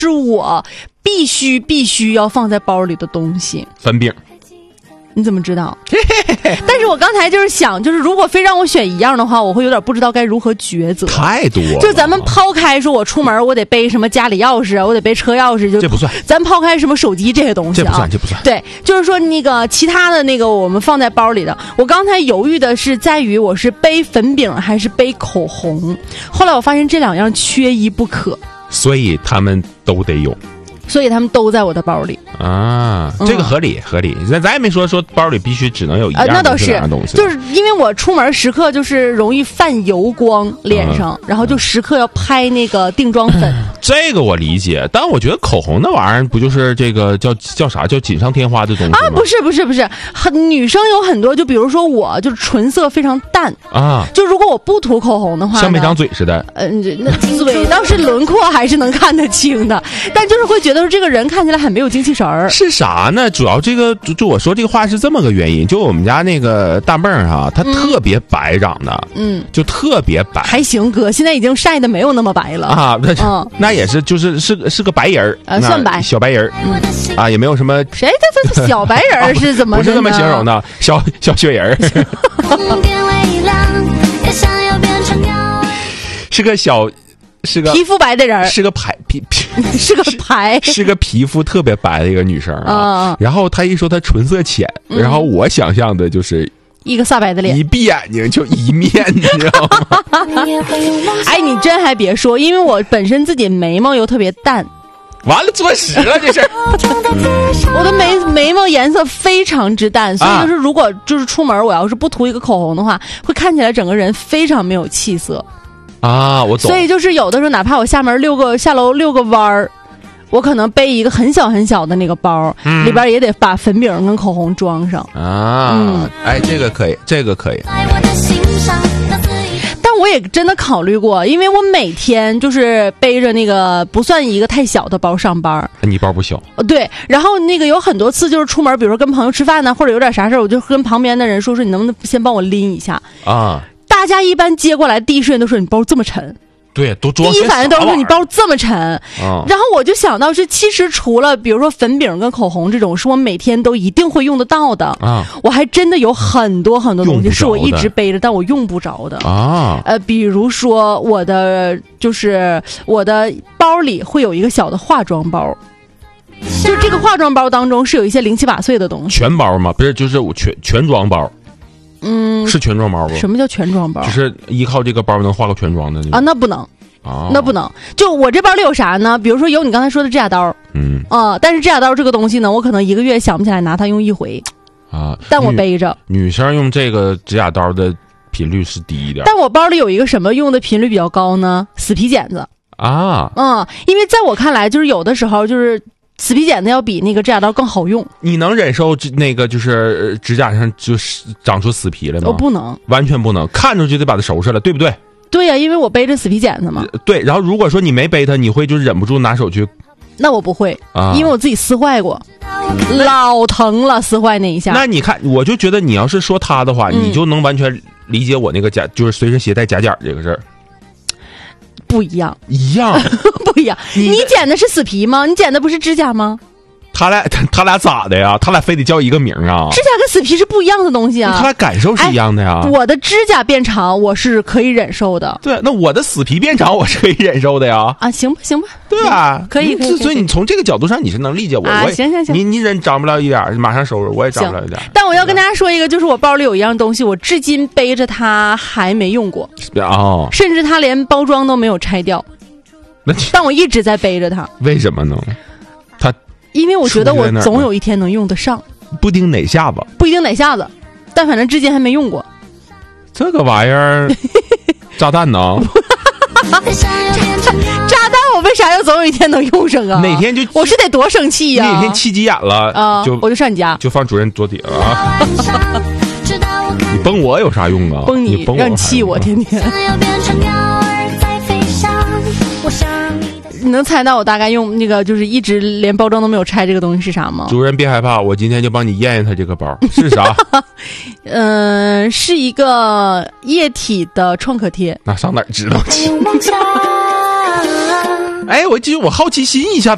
是我必须要放在包里的东西。 粉饼。 你怎么知道？但是我刚才就是想，就是如果非让我选一样的话，我会有点不知道该如何抉择。 太多了， 就是咱们抛开说我出门我得背什么家里钥匙啊，我得背车钥匙，就这不算。 咱抛开什么手机这些东西啊， 这不算。 对，就是说那个其他的那个我们放在包里的。我刚才犹豫的是在于我是背粉饼还是背口红，后来我发现这两样缺一不可， 所以他们都得有。 所以他们都在我的包里啊，这个合理。咱也没说包里必须只能有一样那倒是东西， 就是因为我出门时刻就是容易泛油光脸上，然后就时刻要拍那个定妆粉。 这个我理解，但我觉得口红那玩意儿不就是这个叫啥叫锦上添花的东西吗？ 不是，女生有很多，就比如说我就是唇色非常淡啊， 就如果我不涂口红的话， 像没长嘴似的。 那嘴倒是轮廓还是能看得清的，但就是会觉得说这个人看起来很没有精气神儿。 是啥呢？主要这个就我说这个话是这么个原因，就我们家那个大妹儿哈，她特别白长的，就特别白。 还行哥，现在已经晒的没有那么白了啊。那也是，是个白人儿， 算白， 小白人儿，啊，也没有什么。 谁这小白人儿是怎么？ 不是这么形容的，小雪人儿。是个皮肤白的人， 是个是个皮肤特别白的一个女生啊。然后她一说她唇色浅，然后我想象的就是一个煞白的脸， 一闭眼睛就一面，你知道吗？ 哎，你真还别说，因为我本身自己眉毛又特别淡。 完了，坐实了这事儿。 我的眉毛颜色非常之淡，所以就是如果就是出门我要是不涂一个口红的话，会看起来整个人非常没有气色。 啊，我懂。 所以就是有的时候，哪怕我下楼6个弯儿，我可能背一个很小很小的那个包，里边也得把粉饼跟口红装上啊。哎，这个可以。 但我也真的考虑过，因为我每天就是背着那个不算一个太小的包上班。 你包不小。 对，然后那个有很多次就是出门，比如说跟朋友吃饭呢，或者有点啥事儿，我就跟旁边的人说你能不能先帮我拎一下啊。 大家一般接过来第一瞬间都说你包这么沉， 对，都装。 第一反应都是说你包这么沉，然后我就想到是，其实除了比如说粉饼跟口红这种是我每天都一定会用得到的啊，我还真的有很多很多东西是我一直背着但我用不着的啊。比如说我的包里会有一个小的化妆包，就这个化妆包当中是有一些零七八碎的东西。 全包吗？不是，就是全妆包。是全妆包不？ 什么叫全妆包？ 就是依靠这个包能化个全妆的啊？那不能那不能。就我这包里有啥呢？比如说有你刚才说的指甲刀，但是指甲刀这个东西呢，我可能1个月想不起来拿它用一回啊。但我背着。女生用这个指甲刀的频率是低一点。 但我包里有一个什么用的频率比较高呢？死皮剪子啊。 因为在我看来，就是有的时候就是死皮剪子要比那个指甲刀更好用。 你能忍受那个就是指甲上就是长出死皮了吗？ 我不能， 完全不能，看着就得把它收拾了，对不对？ 对呀，因为我背着死皮剪子嘛。 对，然后如果说你没背它，你会就忍不住拿手去。 那我不会啊，因为我自己撕坏过，老疼了，撕坏那一下。 那你看，我就觉得你要是说它的话，你就能完全理解我那个就是随身携带夹角这个事儿。 不一样，不一样。你剪的是死皮吗？你剪的不是指甲吗？ 他俩咋的呀？他俩非得叫一个名啊？ 指甲跟死皮是不一样的东西啊。 他俩感受是一样的呀。 我的指甲变长，我是可以忍受的。 对，那我的死皮变长，我是可以忍受的呀。 啊，行吧， 对吧？ 可以。 所以你从这个角度上，你是能理解我。 行。 你忍长不了一点，马上收拾，我也长不了一点。 但我要跟大家说一个，就是我包里有一样东西，我至今背着它还没用过哦， 甚至它连包装都没有拆掉。但我一直在背着它。 为什么呢？ 因为我觉得我总有一天能用得上。 不一定哪下子， 但反正至今还没用过。 这个玩意儿，炸弹呢？ 炸弹我为啥要总有一天能用上啊？ 哪天就我是得多生气呀！ 哪天气急眼了啊， 我就上你家， 就放主任桌底了啊！你崩我有啥用啊？ 崩你让你气我天天。你能猜到我大概用那个就是一直连包装都没有拆这个东西是啥吗？ 主任别害怕，我今天就帮你验验它这个包是啥。 是一个液体的创可贴。 那上哪儿知道去？哎，我好奇心一下。